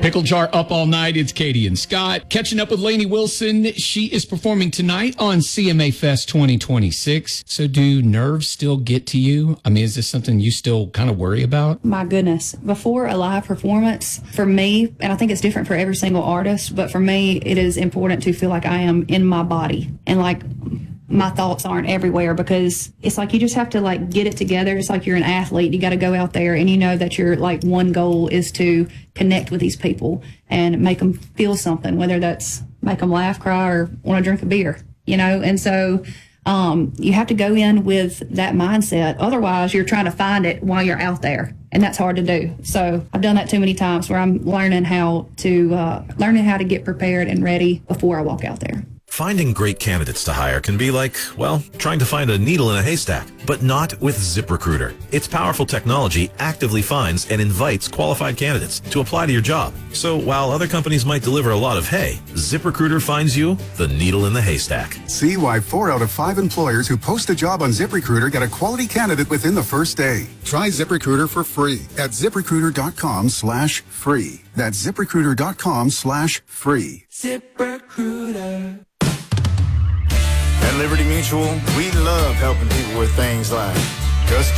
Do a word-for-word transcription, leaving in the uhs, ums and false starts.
Pickle Jar Up All Night. It's Katie and Scott. Catching up with Lainey Wilson. She is performing tonight on C M A Fest twenty twenty-six. So do nerves still get to you? I mean, is this something you still kind of worry about? My goodness. Before a live performance, for me, and I think it's different for every single artist, but for me, it is important to feel like I am in my body and like my thoughts aren't everywhere, because it's like you just have to like get it together. It's like you're an athlete. You got to go out there and you know that your like one goal is to connect with these people and make them feel something, whether that's make them laugh, cry, or want to drink a beer, you know? And so um, you have to go in with that mindset. Otherwise, you're trying to find it while you're out there. And that's hard to do. So I've done that too many times where I'm learning how to, uh, learning how to get prepared and ready before I walk out there. Finding great candidates to hire can be like, well, trying to find a needle in a haystack, but not with ZipRecruiter. Its powerful technology actively finds and invites qualified candidates to apply to your job. So while other companies might deliver a lot of hay, ZipRecruiter finds you the needle in the haystack. See why four out of five employers who post a job on ZipRecruiter get a quality candidate within the first day. Try ZipRecruiter for free at ZipRecruiter.com slash free. That's ZipRecruiter.com slash free. ZipRecruiter. At Liberty Mutual, we love helping people with things like custom